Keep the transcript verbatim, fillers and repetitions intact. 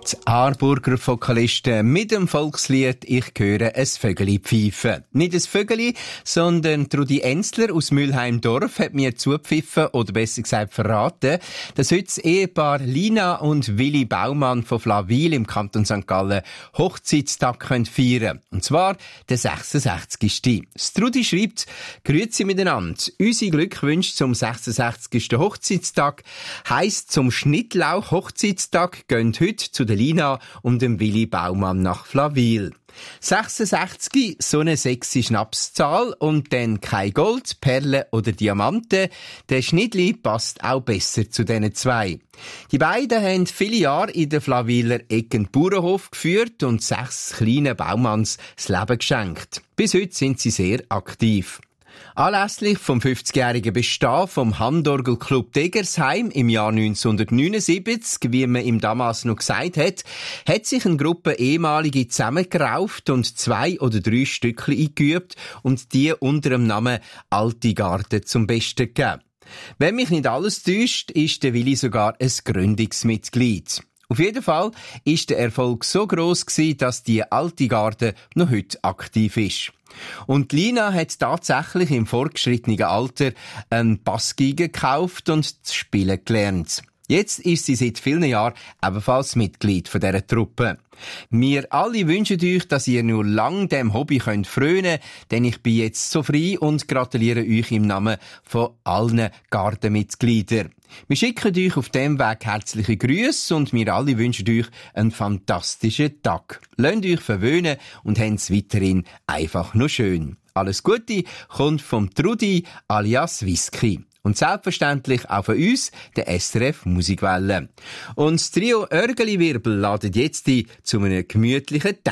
Die Aarburger Vokalisten mit dem Volkslied «Ich höre ein Vögeli pfeifen». Nicht ein Vögeli, sondern Trudi Enzler aus Mülheim-Dorf hat mir zugepfiffen, oder besser gesagt verraten, dass heute das Ehepaar Lina und Willi Baumann von Flawil im Kanton Sankt Gallen Hochzeitstag feiern können. Und zwar der sechsundsechzigste Das Trudi schreibt: «Grüezi miteinander. Unsere Glückwünsche zum sechsundsechzigsten Hochzeitstag heisst zum Schnittlauch-Hochzeitstag gehen heute zu der Lina und dem Willi Baumann nach Flawil. sechsundsechzig, so eine sexy Schnapszahl und dann kein Gold, Perlen oder Diamanten. Der Schnittli passt auch besser zu diesen zwei. Die beiden haben viele Jahre in der Flawiler Ecken Bauernhof geführt und sechs kleinen Baumanns das Leben geschenkt. Bis heute sind sie sehr aktiv. Anlässlich vom fünfzigjährigen Bestehen vom Handorgelclub Degersheim im Jahr neunzehnhundertneunundsiebzig, wie man ihm damals noch gesagt hat, hat sich eine Gruppe ehemalige zusammengerauft und zwei oder drei Stückchen eingeübt und die unter dem Namen Alte Garde zum Besten gegeben. Wenn mich nicht alles täuscht, ist der Willi sogar ein Gründungsmitglied. Auf jeden Fall ist der Erfolg so gross gewesen, dass die Alte Garde noch heute aktiv ist. Und Lina hat tatsächlich im fortgeschrittenen Alter einen Bassgeige gekauft und zu spielen gelernt. Jetzt ist sie seit vielen Jahren ebenfalls Mitglied von dieser Truppe. Wir alle wünschen euch, dass ihr nur lang dem Hobby könnt frönen, denn ich bin jetzt so frei und gratuliere euch im Namen von allen Gartenmitgliedern. Wir schicken euch auf dem Weg herzliche Grüße und wir alle wünschen euch einen fantastischen Tag. Lasst euch verwöhnen und habt es weiterhin einfach nur schön. Alles Gute kommt vom Trudi alias Whisky. Und selbstverständlich auch von uns, der S R F Musikwelle. Und das Trio Örgeli-Wirbel ladet jetzt ein zu einem gemütlichen